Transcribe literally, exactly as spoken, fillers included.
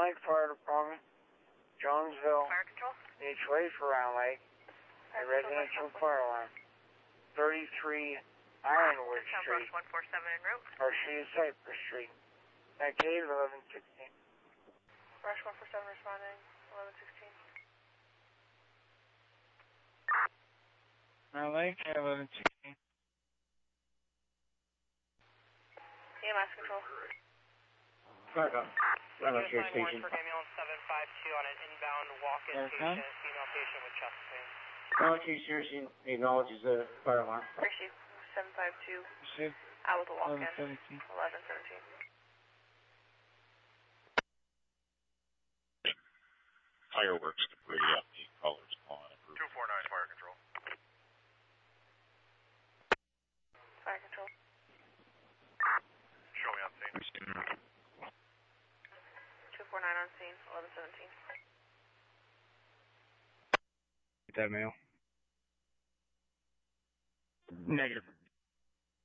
Lake Fire Department, Jonesville, Fire Control. H O A for Round Lake, a residential fire alarm. thirty-three Ironwood Street, one four seven en route. Garcia Cypress Street. Active eleven sixteen. Rush one four seven responding, eleven sixteen. Round Lake, eleven sixteen. E M S control. Back up. Round Lake Sheriff Station. For ambulance seven five two on an inbound walk-in patient, female patient with chest pain. Round Lake Sheriff Station acknowledges the fire alarm. Receive seven five two. Receive. Out with a walk-in. eleven seventeen. eleven seventeen. Fireworks debris up the colors on. two four nine Fire Control. Fire Control. Show me on scene. two four nine on scene, eleven seventeen. Get that mail. Negative.